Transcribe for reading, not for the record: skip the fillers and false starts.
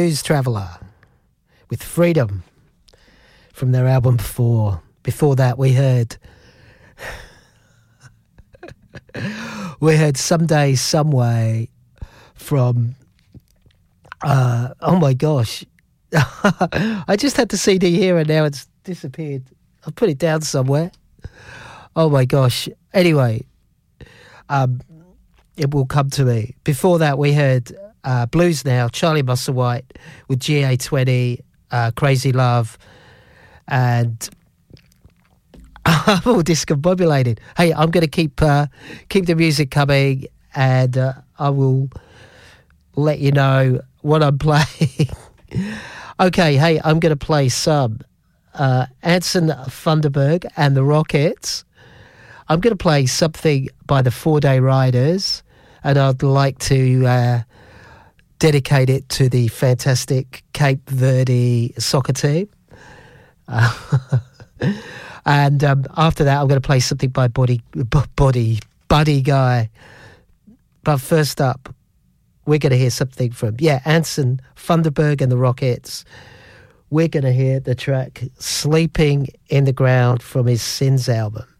Blues Traveller with Freedom from their album Before. Before that, we heard Someday, Someway from, oh my gosh. I just had the CD here and now it's disappeared. I put it down somewhere. Oh my gosh. Anyway, it will come to me. Before that, we heard Blues Now, Charlie Musselwhite with GA20, Crazy Love, and I'm all discombobulated. Hey, I'm going to keep the music coming, and I will let you know what I'm playing. Okay, hey, I'm going to play some Anson Thunderberg and the Rockets. I'm going to play something by the 4 Day Riders, and I'd like to dedicate it to the fantastic Cape Verde soccer team. And after that, I'm going to play something by Buddy Guy. But first up, we're going to hear something from, Anson Thunderberg and the Rockets. We're going to hear the track Sleeping in the Ground from his Sins album.